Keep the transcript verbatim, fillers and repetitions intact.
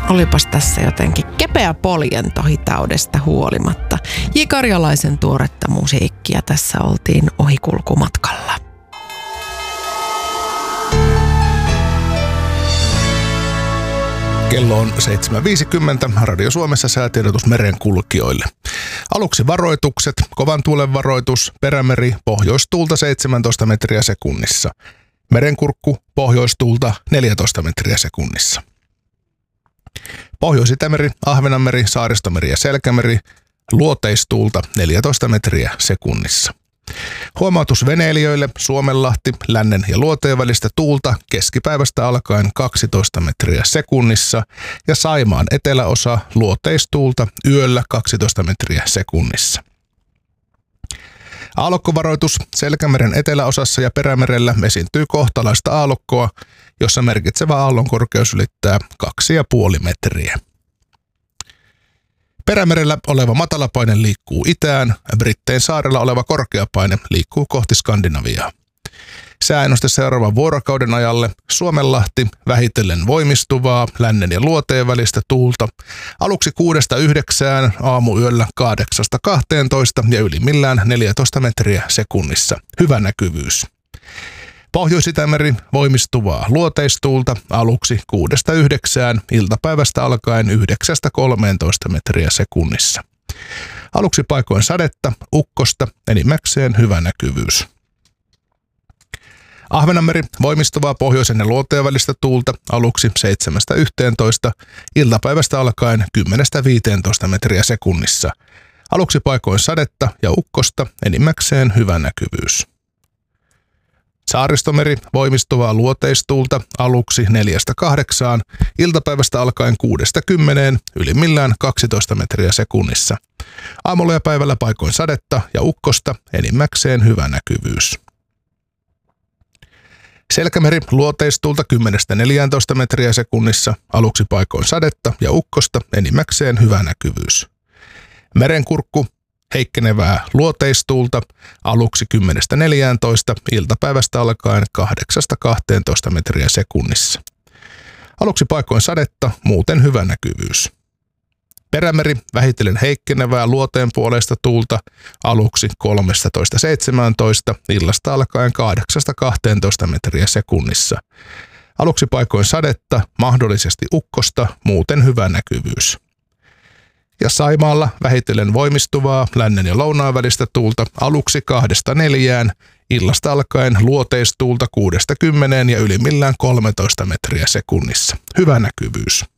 Olipas tässä jotenkin kepeä poljento hitaudesta huolimatta. J. Karjalaisen tuoretta musiikkia tässä oltiin ohikulkumatkalla. Kello on seitsemän viisikymmentä. Radio Suomessa säätiedotus merenkulkijoille. Aluksi varoitukset. Kovan tuulen varoitus. Perämeri pohjoistuulta seitsemäntoista metriä sekunnissa. Merenkurkku pohjoistuulta neljätoista metriä sekunnissa. Pohjois-Itämeri, Ahvenanmeri, Saaristomeri ja Selkämeri luoteistuulta neljätoista metriä sekunnissa. Huomautus veneilijöille: Suomenlahti, lännen ja luoteen välistä tuulta keskipäivästä alkaen kaksitoista metriä sekunnissa ja Saimaan eteläosa luoteistuulta yöllä kaksitoista metriä sekunnissa. Aallokkovaroitus: Selkämeren eteläosassa ja Perämerellä esiintyy kohtalaista aallokkoa, jossa merkitsevä aallon korkeus ylittää kaksi pilkku viisi metriä. Perämerellä oleva matalapaine liikkuu itään, Brittein saarella oleva korkeapaine liikkuu kohti Skandinaviaa. Sääennuste seuraavan vuorokauden ajalle: Suomenlahti, vähitellen voimistuvaa, lännen ja luoteen välistä tuulta, aluksi kuudesta yhdeksään, aamuyöllä kahdeksasta kahteentoista ja ylimmillään neljätoista metriä sekunnissa. Hyvä näkyvyys. Pohjois-Itämeri voimistuvaa luoteistuulta, aluksi kuudesta yhdeksään, iltapäivästä alkaen yhdeksästä kolmeentoista metriä sekunnissa. Aluksi paikoin sadetta, ukkosta, enimmäkseen hyvä näkyvyys. Ahvenanmeri voimistuvaa pohjoisen ja luoteen välistä tuulta, aluksi seitsemästä yhteentoista, iltapäivästä alkaen kymmenestä viiteentoista metriä sekunnissa. Aluksi paikoin sadetta ja ukkosta, enimmäkseen hyvä näkyvyys. Saaristomeri voimistuvaa luoteistuulta, aluksi neljästä kahdeksaan, iltapäivästä alkaen kuudesta kymmeneen, ylimmillään kaksitoista metriä sekunnissa. Aamulla ja päivällä paikoin sadetta ja ukkosta, enimmäkseen hyvä näkyvyys. Selkämeri luoteistuulta kymmenestä neljääntoista metriä sekunnissa, aluksi paikoin sadetta ja ukkosta, enimmäkseen hyvä näkyvyys. Merenkurkku heikkenevää luoteistuulta, aluksi kymmenestä neljääntoista, iltapäivästä alkaen kahdeksasta kahteentoista metriä sekunnissa. Aluksi paikoin sadetta, muuten hyvä näkyvyys. Perämeri vähitellen heikkenevää luoteen puoleista tuulta, aluksi kolmetoista seitsemäntoista, illasta alkaen kahdeksasta kahteentoista metriä sekunnissa. Aluksi paikoin sadetta, mahdollisesti ukkosta, muuten hyvä näkyvyys. Ja Saimaalla vähitellen voimistuvaa lännen ja lounaan välistä tuulta, aluksi kahdesta neljään, illasta alkaen luoteistuulta kuudesta kymmeneen ja ylimmillään kolmetoista metriä sekunnissa. Hyvä näkyvyys.